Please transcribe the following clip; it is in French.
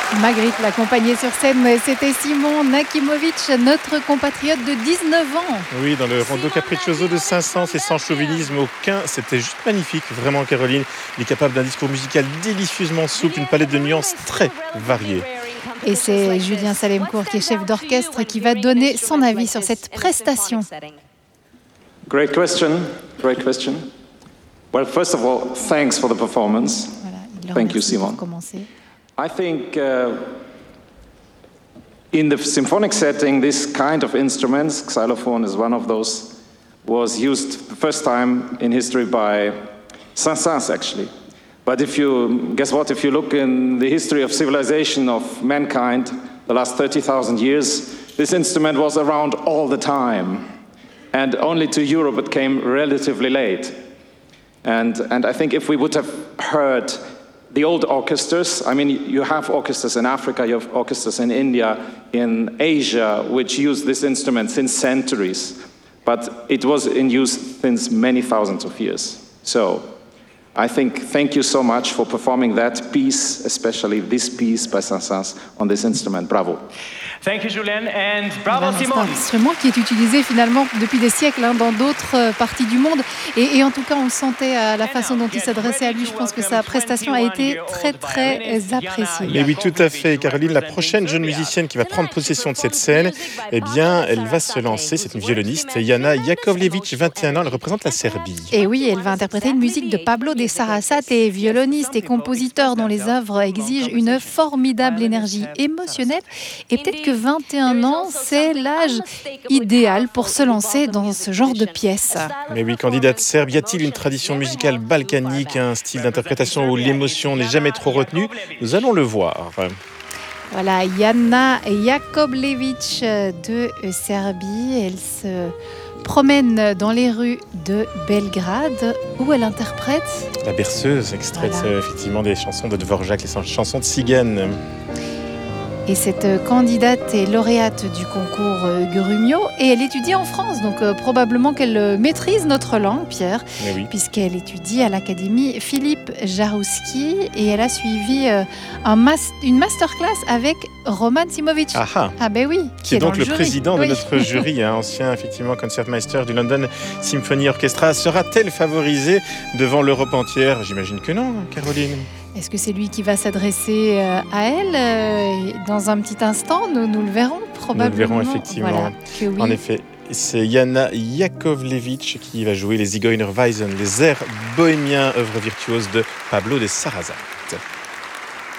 Magritte l'accompagnait sur scène, c'était Simon Nakimovic, notre compatriote de 19 ans. Oui, dans le Rondo Capriccioso de Saint-Saëns, et sans chauvinisme aucun, c'était juste magnifique, vraiment Caroline. Il est capable d'un discours musical délicieusement souple, une palette de nuances très variée. Et c'est Julien Salemcourt qui est chef d'orchestre qui va donner son avis sur cette prestation. Great question. Well, first of all, thanks for the performance. Voilà, Thank you, Simon. I think in the symphonic setting, this kind of instruments, xylophone is one of those, was used the first time in history by Saint-Saëns, actually. But if you look in the history of civilization of mankind, the last 30,000 years, this instrument was around all the time. And only to Europe it came relatively late. And I think if we would have heard the old orchestras, I mean, you have orchestras in Africa, you have orchestras in India, in Asia, which use this instrument since centuries. But it was in use since many thousands of years. So I think thank you so much for performing that piece, especially this piece by Saint-Saëns on this instrument. Bravo. Thank you, Julien, and bravo, Simon. C'est un instrument qui est utilisé finalement depuis des siècles dans d'autres parties du monde. Et en tout cas, on le sentait à la façon dont il s'adressait à lui. Je pense que sa prestation a été très, très appréciée. Mais oui, tout à fait, Caroline. La prochaine jeune musicienne qui va prendre possession de cette scène, eh bien, elle va se lancer. C'est une violoniste, Jana Jakovljević, 21 ans. Elle représente la Serbie. Et oui, elle va interpréter une musique de Pablo de Sarasate, violoniste et compositeur dont les œuvres exigent une formidable énergie émotionnelle. Et peut-être que 21 ans, c'est l'âge idéal pour se lancer dans ce genre de pièce. Mais oui, candidate serbe, y a-t-il une tradition musicale balkanique, un style d'interprétation où l'émotion n'est jamais trop retenue ? Nous allons le voir. Voilà, Jana Jakovljević de Serbie. Elle se promène dans les rues de Belgrade où elle interprète la berceuse, extraite effectivement des chansons de Dvorak, les chansons de Tziganes. Et cette candidate est lauréate du concours Grumio et elle étudie en France, donc probablement qu'elle maîtrise notre langue, Pierre, oui. Puisqu'elle étudie à l'Académie Philippe Jarouski et elle a suivi une masterclass avec Roman Simovic. Ah ben oui. Qui est donc le président de notre jury, ancien effectivement concertmeister du London Symphony Orchestra. Sera-t-elle favorisée devant l'Europe entière ? J'imagine que non, Caroline. Est-ce que c'est lui qui va s'adresser à elle dans un petit instant ? Nous le verrons probablement. Nous le verrons effectivement. Voilà, que oui. En effet, c'est Jana Jakovljević qui va jouer les Zigeunerweisen, les airs bohémiens, œuvre virtuose de Pablo de Sarasate.